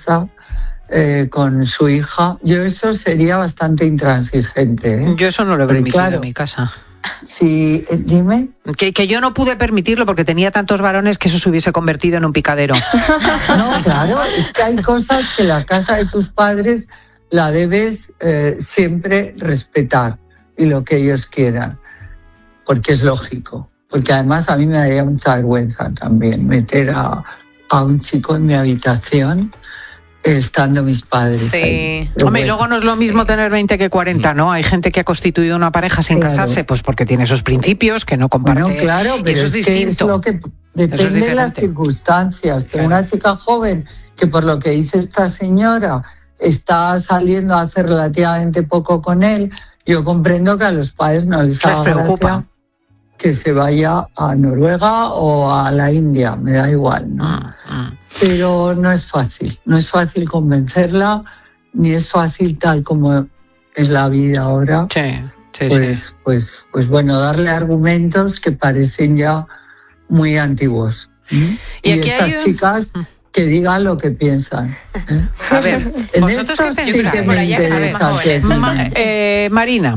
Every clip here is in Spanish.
casa con su hija. Yo eso sería bastante intransigente, ¿eh? Yo eso no lo he permitido, claro, en mi casa. Sí, dime. Que yo no pude permitirlo porque tenía tantos varones que eso se hubiese convertido en un picadero. No, claro, es que hay cosas que la casa de tus padres la debes siempre respetar y lo que ellos quieran, porque es lógico. Porque además a mí me daría mucha vergüenza también meter a un chico en mi habitación estando mis padres. Sí. Hombre, y luego no es lo mismo tener 20 que 40, ¿no? Hay gente que ha constituido una pareja sin casarse, pues porque tiene esos principios que no comparte. Bueno, claro, pero y eso es distinto. Es lo que depende de las circunstancias. Claro. Una chica joven que, por lo que dice esta señora, está saliendo a hacer relativamente poco con él, yo comprendo que a los padres no les haga gracia que se vaya a Noruega o a la India, me da igual, ¿no? Pero no es fácil convencerla, ni es fácil tal como es la vida ahora. Pues bueno, darle argumentos que parecen ya muy antiguos. Y estas chicas que digan lo que piensan. A ver, ¿vosotros qué pensáis? Sí que me interesa. Marina.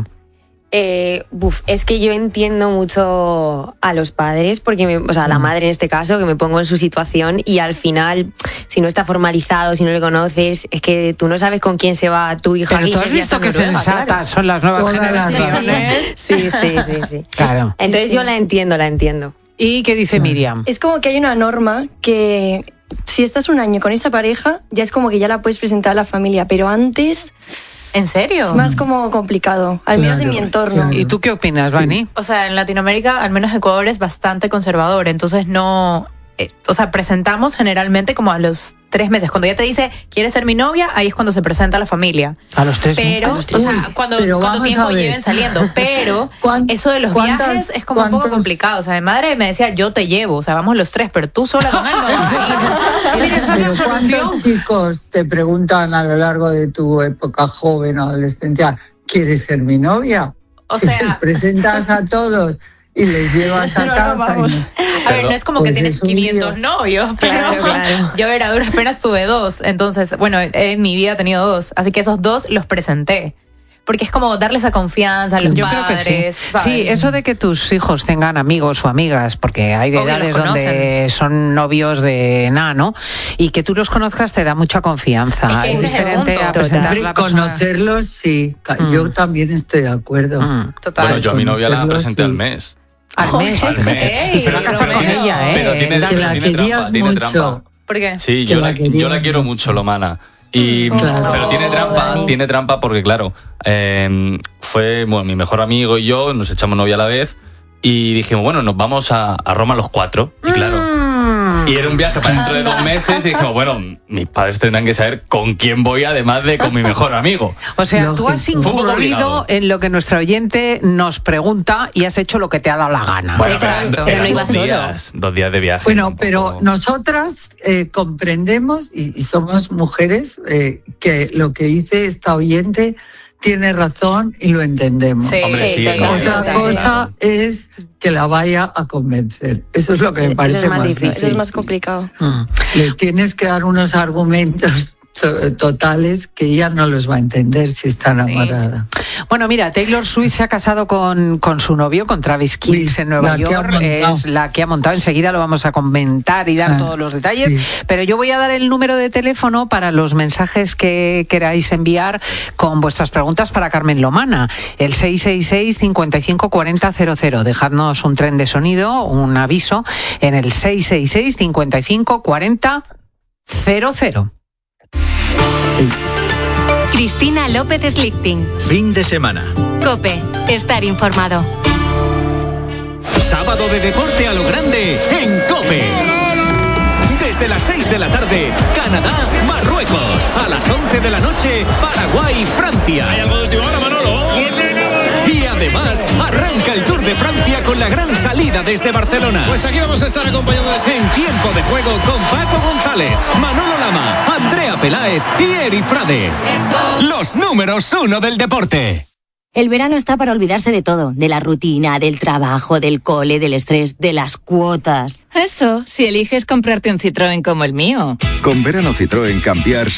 Es que yo entiendo mucho a los padres, porque a la madre en este caso, que me pongo en su situación y al final, si no está formalizado, si no le conoces, es que tú no sabes con quién se va tu hija. Pero tú has visto que sensatas son las nuevas generaciones. Sí. Claro. Entonces yo la entiendo. ¿Y qué dice Miriam? Es como que hay una norma que si estás un año con esta pareja, ya es como que ya la puedes presentar a la familia, pero antes... ¿En serio? Es más como complicado, al menos en mi entorno. Claro. ¿Y tú qué opinas, Vani? O sea, en Latinoamérica, al menos Ecuador, es bastante conservador, entonces no... presentamos generalmente como a los 3 meses. Cuando ya te dice, ¿quieres ser mi novia? Ahí es cuando se presenta a la familia. A los 3 meses. Pero, cuando tiempo lleven saliendo. Pero eso de los viajes es como un poco complicado. O sea, mi madre me decía, yo te llevo. O sea, vamos los 3, pero tú sola con él no vas a ir. Pero ¿cuántos chicos te preguntan a lo largo de tu época joven o adolescencia, ¿quieres ser mi novia? O sea... Te presentas a todos y les llevas a casa. A ver, no es como que tienes 500 novios, pero yo a duras penas tuve 2. Entonces, bueno, en mi vida he tenido 2. Así que esos 2 los presenté. Porque es como darle esa confianza a los padres. Creo que sí, eso de que tus hijos tengan amigos o amigas, porque hay de edades donde son novios de nada, ¿no? Y que tú los conozcas te da mucha confianza. Es diferente a presentar la persona. Conocerlos, sí. Yo también estoy de acuerdo. Total. Bueno, yo a mi novia la presenté al mes. Al mes. Y se va a casar con ella, ¿eh? Pero tiene trampa. ¿Por qué? Sí, yo la quiero mucho, Lomana. Pero tiene trampa porque, claro, fue mi mejor amigo y yo, nos echamos novia a la vez y dijimos, bueno, nos vamos a Roma los 4. Y claro, y era un viaje para dentro de 2 meses y dijimos, bueno, mis padres tendrán que saber con quién voy, además de con mi mejor amigo. O sea, tú has incurrido en lo que nuestro oyente nos pregunta y has hecho lo que te ha dado la gana. Bueno, pero no iba solo. 2 días de viaje. Bueno, pero nosotras comprendemos y somos mujeres que lo que dice esta oyente tiene razón y lo entendemos. Otra cosa es que la vaya a convencer. Eso es lo que me parece más difícil. Eso es más complicado. Le tienes que dar unos argumentos totales que ella no los va a entender si está enamorada. Bueno, mira, Taylor Swift se ha casado con su novio, con Travis Kelce en Nueva York. Es la que ha montado. Enseguida lo vamos a comentar y dar todos los detalles. Pero yo voy a dar el número de teléfono para los mensajes que queráis enviar con vuestras preguntas para Carmen Lomana. El 666 55 40 00. Dejadnos un tren de sonido, un aviso en el 666 55 40 00. Cristina López Slichting. Fin de semana. COPE. Estar informado. Sábado de deporte a lo grande en COPE. Desde las 6 de la tarde, Canadá, Marruecos. A las 11 de la noche, Paraguay, Francia. ¿Hay algo de última hora, Manolo? Y además, arranca el Tour de Francia con la gran salida desde Barcelona. Pues aquí vamos a estar acompañándoles en tiempo de juego con Paco González, Manolo Lama, Andrea Peláez y Eri Frade. Los números 1 del deporte. El verano está para olvidarse de todo, de la rutina, del trabajo, del cole, del estrés, de las cuotas. Eso, si eliges comprarte un Citroën como el mío. Con verano Citroën cambiar